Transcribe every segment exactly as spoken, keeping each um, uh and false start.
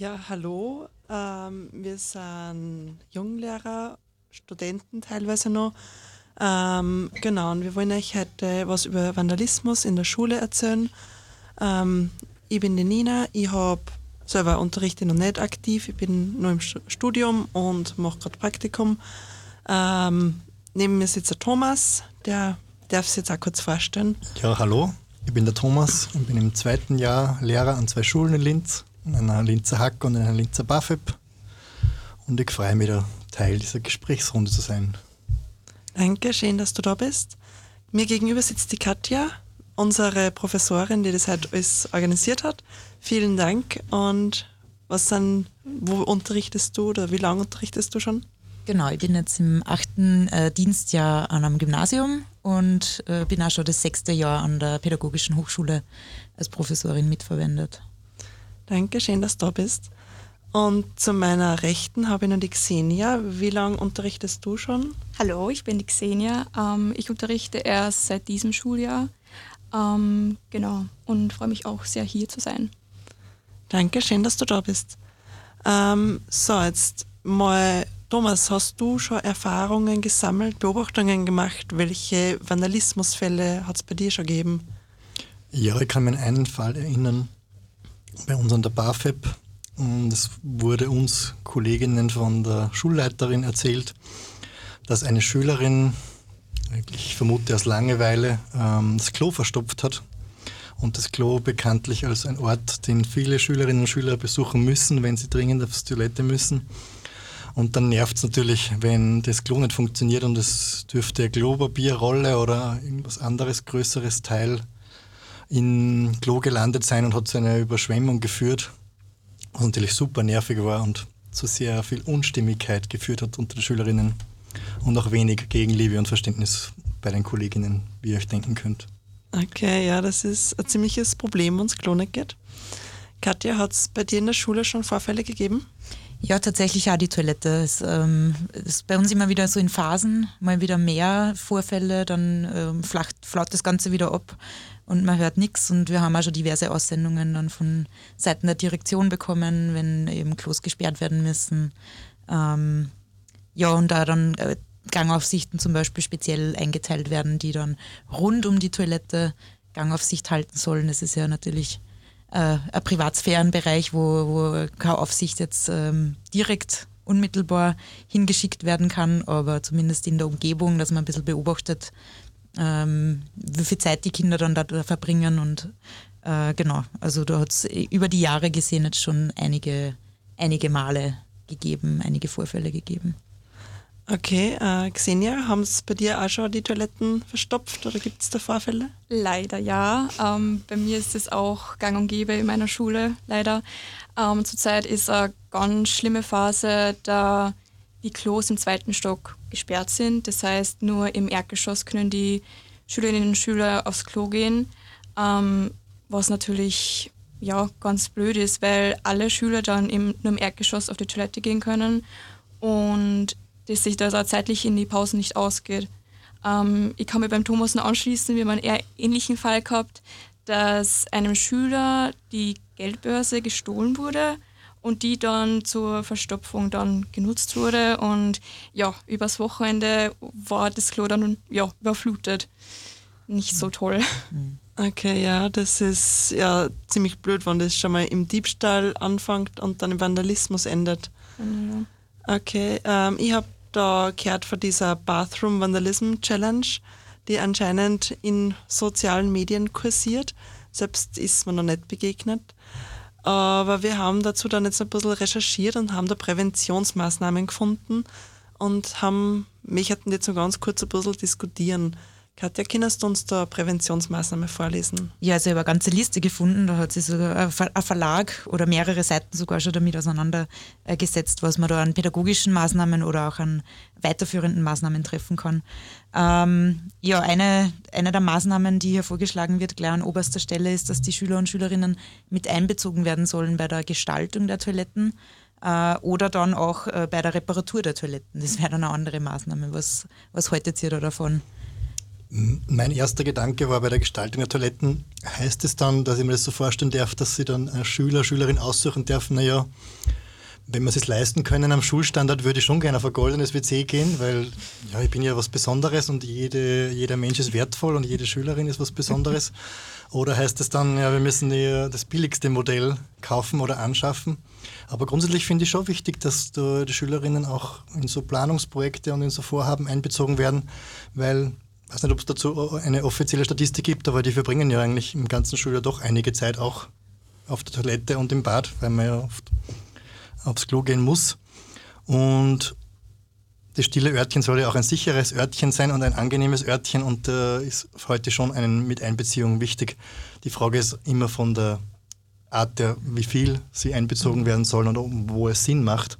Ja, hallo. Ähm, wir sind Junglehrer, Studenten teilweise noch. Ähm, genau, und wir wollen euch heute was über Vandalismus in der Schule erzählen. Ähm, ich bin die Nina, ich habe selber unterrichte noch nicht aktiv, ich bin nur im Studium und mache gerade Praktikum. Ähm, neben mir sitzt der Thomas, der darf sich jetzt auch kurz vorstellen. Ja, hallo, ich bin der Thomas und bin im zweiten Jahr Lehrer an zwei Schulen in Linz, in einer Linzer Hack und in einer Linzer BAföG. Und ich freue mich, da Teil dieser Gesprächsrunde zu sein. Danke, schön, dass du da bist. Mir gegenüber sitzt die Katja, unsere Professorin, die das heute alles organisiert hat. Vielen Dank. Und was sind, wo unterrichtest du oder wie lange unterrichtest du schon? Genau, ich bin jetzt im achten äh, Dienstjahr an einem Gymnasium und äh, bin auch schon das sechste Jahr an der Pädagogischen Hochschule als Professorin mitverwendet. Danke, schön, dass du da bist. Und zu meiner Rechten habe ich noch die Xenia. Wie lange unterrichtest du schon? Hallo, ich bin die Xenia. Ähm, ich unterrichte erst seit diesem Schuljahr. Ähm, genau, und freue mich auch sehr, hier zu sein. Danke, schön, dass du da bist. Ähm, so, jetzt mal, Thomas, hast du schon Erfahrungen gesammelt, Beobachtungen gemacht? Welche Vandalismusfälle hat es bei dir schon gegeben? Ja, ich kann mich an einen Fall erinnern, bei uns an der BAföG. Es wurde uns Kolleginnen von der Schulleiterin erzählt, dass eine Schülerin, ich vermute aus Langeweile, das Klo verstopft hat. Und das Klo bekanntlich als ein Ort, den viele Schülerinnen und Schüler besuchen müssen, wenn sie dringend aufs Toilette müssen. Und dann nervt es natürlich, wenn das Klo nicht funktioniert und es dürfte eine Klopapierrolle oder irgendwas anderes, größeres Teil im Klo gelandet sein und hat zu einer Überschwemmung geführt, was natürlich super nervig war und zu sehr viel Unstimmigkeit geführt hat unter den Schülerinnen und auch wenig Gegenliebe und Verständnis bei den Kolleginnen, wie ihr euch denken könnt. Okay, ja, das ist ein ziemliches Problem, wenn es Klo nicht geht. Katja, hat es bei dir in der Schule schon Vorfälle gegeben? Ja, tatsächlich auch die Toilette. Es ähm, ist bei uns immer wieder so in Phasen, mal wieder mehr Vorfälle, dann ähm, flacht, flaut das Ganze wieder ab und man hört nichts. Und wir haben auch schon diverse Aussendungen dann von Seiten der Direktion bekommen, wenn eben Klos gesperrt werden müssen. Ähm, ja, und da dann äh, Gangaufsichten zum Beispiel speziell eingeteilt werden, die dann rund um die Toilette Gangaufsicht halten sollen. Das ist ja natürlich äh, ein Privatsphärenbereich, wo, wo keine Aufsicht jetzt ähm, direkt unmittelbar hingeschickt werden kann, aber zumindest in der Umgebung, dass man ein bisschen beobachtet, ähm, wie viel Zeit die Kinder dann da, da verbringen. Und äh, genau, also da hat es über die Jahre gesehen jetzt schon einige, einige Male gegeben, einige Vorfälle gegeben. Okay, äh, Xenia, haben es bei dir auch schon die Toiletten verstopft oder gibt es da Vorfälle? Leider ja. Ähm, bei mir ist es auch gang und gäbe in meiner Schule, leider. Ähm, zurzeit ist eine ganz schlimme Phase, da die Klos im zweiten Stock gesperrt sind. Das heißt, nur im Erdgeschoss können die Schülerinnen und Schüler aufs Klo gehen, ähm, was natürlich ja, ganz blöd ist, weil alle Schüler dann im, nur im Erdgeschoss auf die Toilette gehen können und dass sich da so zeitlich in die Pausen nicht ausgeht. Ähm, ich kann mir beim Thomas noch anschließen, wir haben einen eher ähnlichen Fall gehabt, dass einem Schüler die Geldbörse gestohlen wurde und die dann zur Verstopfung dann genutzt wurde. Und ja, übers Wochenende war das Klo dann ja, überflutet. Nicht so toll. Okay, ja, das ist ja ziemlich blöd, wenn das schon mal im Diebstahl anfängt und dann im Vandalismus endet. Ja. Okay, ähm, ich habe da gehört von dieser Bathroom Vandalism Challenge, die anscheinend in sozialen Medien kursiert. Selbst ist mir noch nicht begegnet. Aber wir haben dazu dann jetzt ein bisschen recherchiert und haben da Präventionsmaßnahmen gefunden und haben, möchten jetzt so ganz kurz ein bisschen diskutieren. Katja, kannst du uns da Präventionsmaßnahmen vorlesen? Ja, also ich habe eine ganze Liste gefunden, da hat sich sogar ein Verlag oder mehrere Seiten sogar schon damit auseinandergesetzt, was man da an pädagogischen Maßnahmen oder auch an weiterführenden Maßnahmen treffen kann. Ähm, ja, eine, eine der Maßnahmen, die hier vorgeschlagen wird, gleich an oberster Stelle, ist, dass die Schüler und Schülerinnen mit einbezogen werden sollen bei der Gestaltung der Toiletten äh, oder dann auch äh, bei der Reparatur der Toiletten. Das wäre dann eine andere Maßnahme. Was, was haltet ihr da davon? Mein erster Gedanke war bei der Gestaltung der Toiletten, heißt es dann, dass ich mir das so vorstellen darf, dass sie dann ein Schüler, Schülerin aussuchen darf, naja, wenn wir es leisten können am Schulstandard, würde ich schon gerne auf ein goldenes W C gehen, weil ja, ich bin ja was Besonderes und jede, jeder Mensch ist wertvoll und jede Schülerin ist was Besonderes. Oder heißt es dann, ja, wir müssen eher das billigste Modell kaufen oder anschaffen. Aber grundsätzlich finde ich schon wichtig, dass da die Schülerinnen auch in so Planungsprojekte und in so Vorhaben einbezogen werden, weil ich weiß nicht, ob es dazu eine offizielle Statistik gibt, aber die verbringen ja eigentlich im ganzen Schuljahr doch einige Zeit auch auf der Toilette und im Bad, weil man ja oft aufs Klo gehen muss. Und das stille Örtchen soll ja auch ein sicheres Örtchen sein und ein angenehmes Örtchen und da äh, ist heute schon eine Miteinbeziehung wichtig. Die Frage ist immer von der Art, der, wie viel sie einbezogen werden sollen und wo es Sinn macht.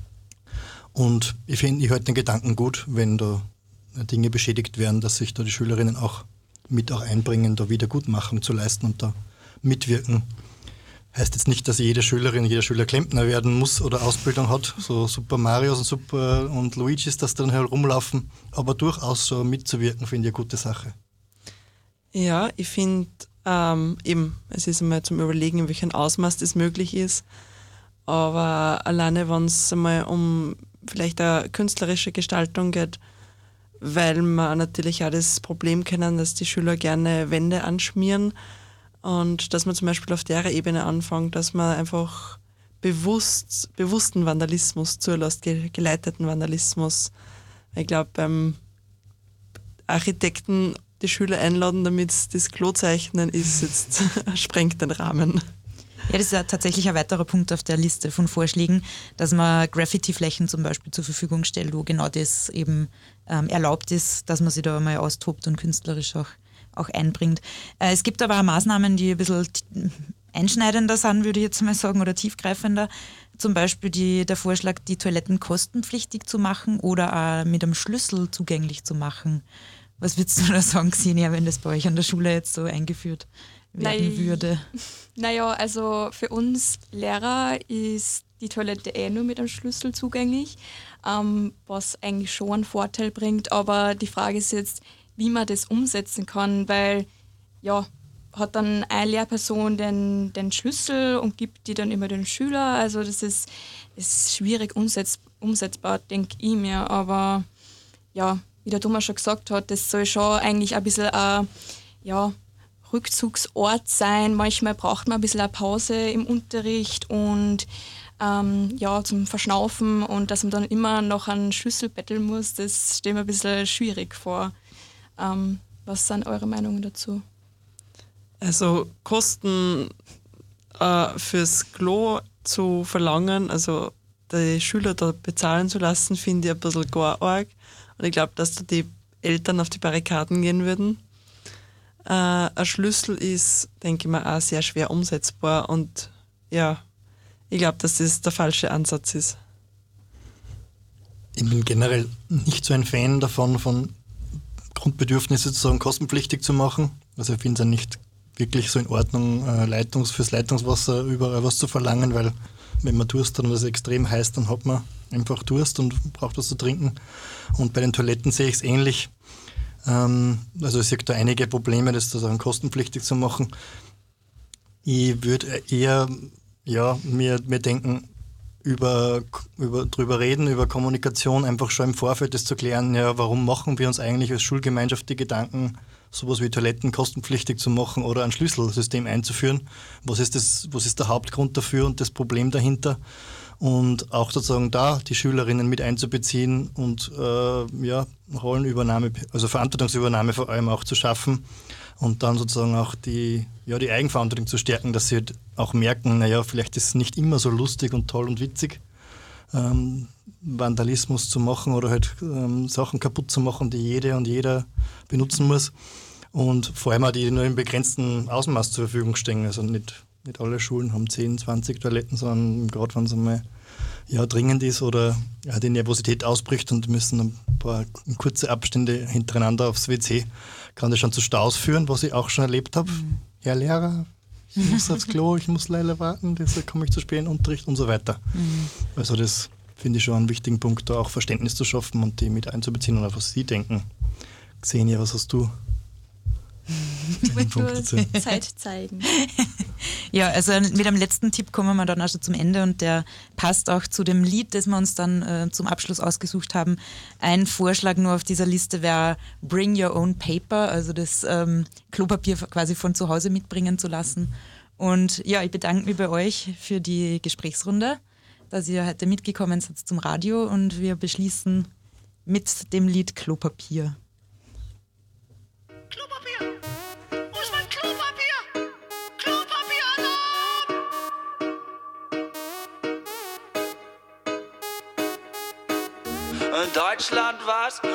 Und ich finde, ich halte den Gedanken gut, wenn da Dinge beschädigt werden, dass sich da die Schülerinnen auch mit auch einbringen, da Wiedergutmachung zu leisten und da mitwirken. Heißt jetzt nicht, dass jede Schülerin, jeder Schüler Klempner werden muss oder Ausbildung hat, so Super Marios und Super und Luigis, dass dann herumlaufen, aber durchaus so mitzuwirken, finde ich eine gute Sache. Ja, ich finde ähm, eben, es ist einmal zum Überlegen, in welchem Ausmaß das möglich ist, aber alleine, wenn es einmal um vielleicht eine künstlerische Gestaltung geht, weil man natürlich auch das Problem kennen, dass die Schüler gerne Wände anschmieren, und dass man zum Beispiel auf der Ebene anfängt, dass man einfach bewusst, bewussten Vandalismus zulässt, ge- geleiteten Vandalismus. Ich glaube, beim Architekten die Schüler einladen, damit es das Klo zeichnen ist, jetzt sprengt den Rahmen. Ja, das ist ja tatsächlich ein weiterer Punkt auf der Liste von Vorschlägen, dass man Graffiti-Flächen zum Beispiel zur Verfügung stellt, wo genau das eben ähm, erlaubt ist, dass man sich da mal austobt und künstlerisch auch auch einbringt. Äh, es gibt aber auch Maßnahmen, die ein bisschen t- einschneidender sind, würde ich jetzt mal sagen, oder tiefgreifender. Zum Beispiel die, der Vorschlag, die Toiletten kostenpflichtig zu machen oder auch mit einem Schlüssel zugänglich zu machen. Was würdest du da sagen, Xenia, wenn das bei euch an der Schule jetzt so eingeführt werden Nein. würde? Naja, also für uns Lehrer ist die Toilette eh nur mit einem Schlüssel zugänglich, ähm, was eigentlich schon einen Vorteil bringt. Aber die Frage ist jetzt, wie man das umsetzen kann, weil ja, hat dann eine Lehrperson den, den Schlüssel und gibt die dann immer den Schüler. Also das ist, ist schwierig umsetz, umsetzbar, denke ich mir. Aber ja, wie der Thomas schon gesagt hat, das soll schon eigentlich ein bisschen ein ja, Rückzugsort sein. Manchmal braucht man ein bisschen eine Pause im Unterricht und ähm, ja, zum Verschnaufen, und dass man dann immer noch einen Schlüssel betteln muss, das stelle mir ein bisschen schwierig vor. Ähm, was sind eure Meinungen dazu? Also Kosten äh, fürs Klo zu verlangen, also die Schüler da bezahlen zu lassen, finde ich ein bisschen gar arg. Und ich glaube, dass da die Eltern auf die Barrikaden gehen würden. Äh, ein Schlüssel ist, denke ich mal, auch sehr schwer umsetzbar, und ja, ich glaube, dass das der falsche Ansatz ist. Ich bin generell nicht so ein Fan davon, von Grundbedürfnisse sozusagen kostenpflichtig zu machen. Also ich finde es ja nicht wirklich so in Ordnung, äh, Leitungs, fürs Leitungswasser überall was zu verlangen, weil wenn man Durst hat und es extrem heiß, dann hat man einfach Durst und braucht was zu trinken. Und bei den Toiletten sehe ich es ähnlich. Ähm, also ich sehe da einige Probleme, das sozusagen kostenpflichtig zu machen. Ich würde eher ja, mir, mir denken, Über, über, drüber reden, über Kommunikation, einfach schon im Vorfeld das zu klären, ja, warum machen wir uns eigentlich als Schulgemeinschaft die Gedanken, sowas wie Toiletten kostenpflichtig zu machen oder ein Schlüsselsystem einzuführen. Was ist, das, was ist der Hauptgrund dafür und das Problem dahinter? Und auch sozusagen da die Schülerinnen mit einzubeziehen und äh, ja, Rollenübernahme, also Verantwortungsübernahme vor allem auch zu schaffen. Und dann sozusagen auch die, ja, die Eigenverantwortung zu stärken, dass sie halt auch merken, naja, vielleicht ist es nicht immer so lustig und toll und witzig, ähm, Vandalismus zu machen oder halt ähm, Sachen kaputt zu machen, die jede und jeder benutzen muss. Und vor allem auch die nur im begrenzten Ausmaß zur Verfügung stehen. Also nicht, nicht alle Schulen haben zehn, zwanzig Toiletten, sondern gerade wenn es einmal ja, dringend ist oder ja, die Nervosität ausbricht und müssen ein paar kurze Abstände hintereinander aufs W C, kann das schon zu Staus führen, was ich auch schon erlebt habe. Mhm. Herr Lehrer, ich muss aufs Klo, ich muss leider warten, deshalb komme ich zu spät in den Unterricht und so weiter. Mhm. Also das finde ich schon einen wichtigen Punkt, da auch Verständnis zu schaffen und die mit einzubeziehen und auf was sie denken, Xenia, was hast du? Ich wollte nur Zeit zeigen. Ja, also mit dem letzten Tipp kommen wir dann auch schon zum Ende und der passt auch zu dem Lied, das wir uns dann äh, zum Abschluss ausgesucht haben. Ein Vorschlag nur auf dieser Liste wäre Bring Your Own Paper, also das ähm, Klopapier quasi von zu Hause mitbringen zu lassen. Und ja, ich bedanke mich bei euch für die Gesprächsrunde, dass ihr heute mitgekommen seid zum Radio und wir beschließen mit dem Lied Klopapier. Klopapier! Wo ist mein Klopapier? Klopapierladen! In Deutschland was?